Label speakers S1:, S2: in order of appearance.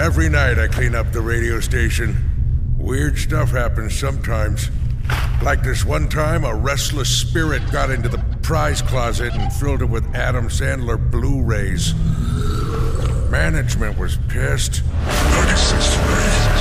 S1: Every night I clean up the radio station. Weird stuff happens sometimes. Like this one time, a restless spirit got into the prize closet and filled it with Adam Sandler Blu-rays. Management was pissed.
S2: 96.3